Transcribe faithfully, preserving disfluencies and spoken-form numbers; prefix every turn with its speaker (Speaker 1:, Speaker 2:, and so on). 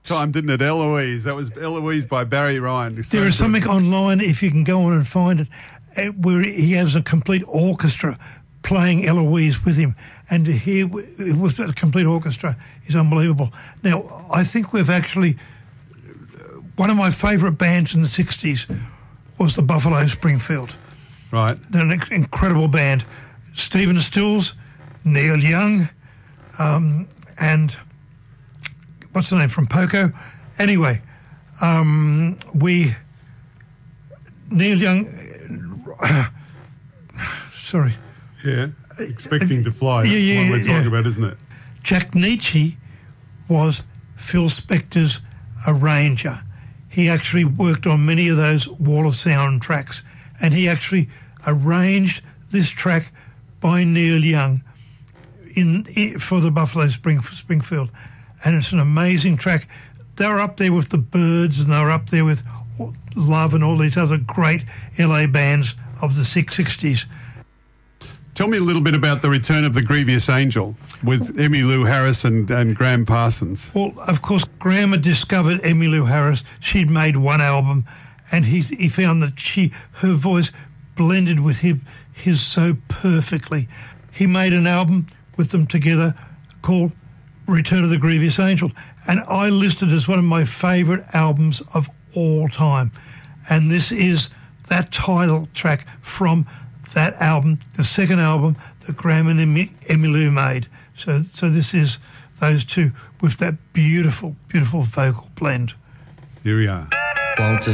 Speaker 1: time, didn't it? Eloise. That was Eloise by Barry Ryan.
Speaker 2: There so is good. Something online, if you can go on and find it, where he has a complete orchestra playing Eloise with him. And to hear with that complete orchestra is unbelievable. Now, I think we've actually... One of my favourite bands in the sixties was the Buffalo Springfield.
Speaker 1: Right.
Speaker 2: They're an incredible band. Stephen Stills, Neil Young, um, and what's the name from Poco? Anyway, um, we Neil Young. sorry.
Speaker 1: Yeah. Expecting to Fly.
Speaker 2: Yeah, yeah,
Speaker 1: That's what we're talking
Speaker 2: yeah.
Speaker 1: about, isn't it?
Speaker 2: Jack Nietzsche was Phil Spector's arranger. He actually worked on many of those Wall of Sound tracks, and he actually arranged this track by Neil Young in, in for the Buffalo Spring, Springfield, and it's an amazing track. They were up there with the Byrds, and they were up there with Love and all these other great L A bands of the sixties.
Speaker 1: Tell me a little bit about the return of the Grievous Angel with Emmylou Harris and, and Graham Parsons.
Speaker 2: Well, of course, Graham had discovered Emmylou Harris. She'd made one album, and he he found that she her voice blended with him his so perfectly. He made an album with them together called Return of the Grievous Angel, and I listed it as one of my favourite albums of all time. And this is that title track from that album, the second album that Graham and Emmylou made. So, so this is those two with that beautiful, beautiful vocal blend.
Speaker 1: Here we are.
Speaker 3: Walter